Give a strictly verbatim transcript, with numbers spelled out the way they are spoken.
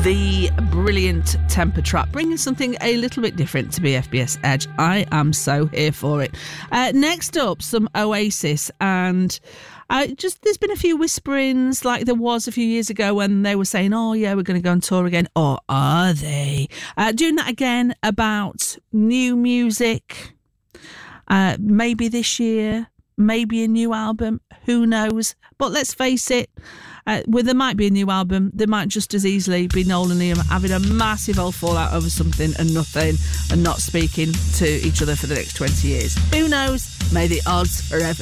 The brilliant Temper Trap, bringing something a little bit different to B F B S Edge. I am so here for it. Uh, next up, some Oasis, and uh, just there's been a few whisperings, like there was a few years ago when they were saying, "Oh yeah, we're going to go on tour again," or are they uh, doing that again about new music? Uh, maybe this year, maybe a new album. Who knows? But let's face it. Uh, well, there might be a new album. There might just as easily be Noel and Liam having a massive old fallout over something and nothing and not speaking to each other for the next twenty years. Who knows? May the odds forever